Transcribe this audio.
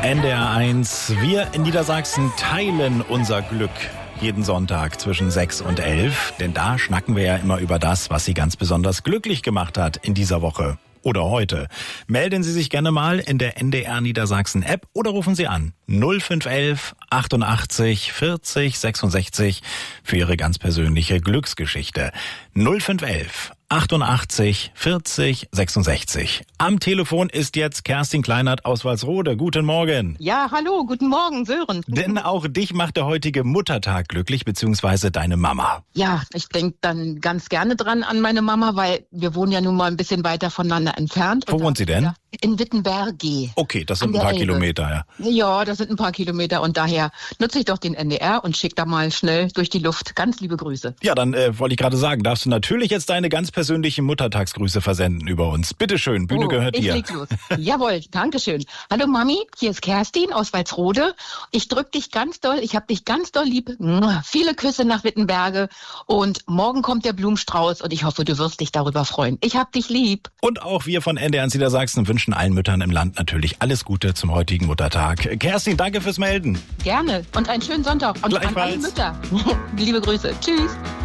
NDR1, wir in Niedersachsen teilen unser Glück jeden Sonntag zwischen 6 und 11. Denn da schnacken wir ja immer über das, was Sie ganz besonders glücklich gemacht hat in dieser Woche oder heute. Melden Sie sich gerne mal in der NDR Niedersachsen App oder rufen Sie an 0511 88 40 66 für Ihre ganz persönliche Glücksgeschichte. 0511 88 40 66. Am Telefon ist jetzt Kerstin Kleinert aus Walsrode. Guten Morgen. Ja, hallo, guten Morgen, Sören. Denn auch dich macht der heutige Muttertag glücklich, beziehungsweise deine Mama. Ja, ich denke dann ganz gerne dran an meine Mama, weil wir wohnen ja nun mal ein bisschen weiter voneinander entfernt. Wo wohnt sie denn? In Wittenberge. Okay, das sind ein paar Kilometer, ja. Ja, das sind ein paar Kilometer und daher nutze ich doch den NDR und schicke da mal schnell durch die Luft ganz liebe Grüße. Ja, dann wollte ich gerade sagen, darfst du natürlich jetzt deine ganz persönlichen Muttertagsgrüße versenden über uns. Bitteschön, Bühne gehört dir. Ich leg los. Jawohl, dankeschön. Hallo Mami, hier ist Kerstin aus Walsrode. Ich drück dich ganz doll, ich hab dich ganz doll lieb. Viele Küsse nach Wittenberge und morgen kommt der Blumenstrauß und ich hoffe, du wirst dich darüber freuen. Ich hab dich lieb. Und auch wir von NDR Niedersachsen wünschen allen Müttern im Land natürlich alles Gute zum heutigen Muttertag. Kerstin, danke fürs Melden. Gerne und einen schönen Sonntag und an alle Mütter. Liebe Grüße. Tschüss.